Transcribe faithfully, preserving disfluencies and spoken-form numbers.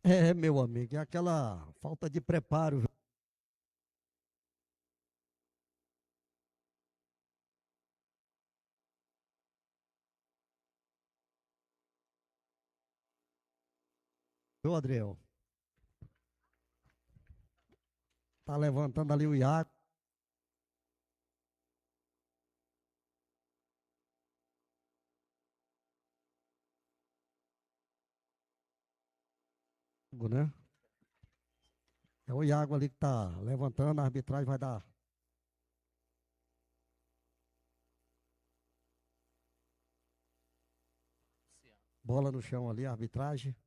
É, meu amigo, é aquela falta de preparo, viu, Adriel? Tá levantando ali o Iago, né? É o Iago ali que tá levantando, a arbitragem vai dar bola no chão ali, a arbitragem.